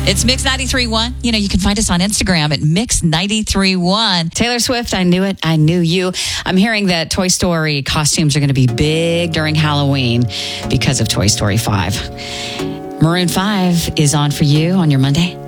It's Mix 93.1. You know, you can find us on Instagram at Mix 93.1. Taylor Swift, I Knew It, I Knew You. I'm hearing that Toy Story costumes are going to be big during Halloween because of Toy Story 5. Maroon 5 is on for you on your Monday.